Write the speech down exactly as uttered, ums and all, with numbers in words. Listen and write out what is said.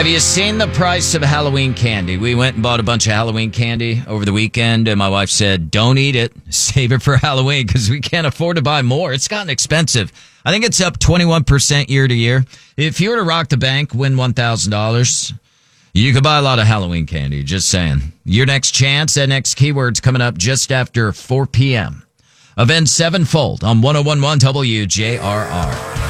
Have you seen the price of Halloween candy? We went and bought a bunch of Halloween candy over the weekend, and my wife said, don't eat it. Save it for Halloween because we can't afford to buy more. It's gotten expensive. I think it's up twenty-one percent year to year. If you were to rock the bank, win one thousand dollars, you could buy a lot of Halloween candy. Just saying. Your next chance, that next keyword's coming up just after four p.m. Avenged Sevenfold on one oh one point one W J R R.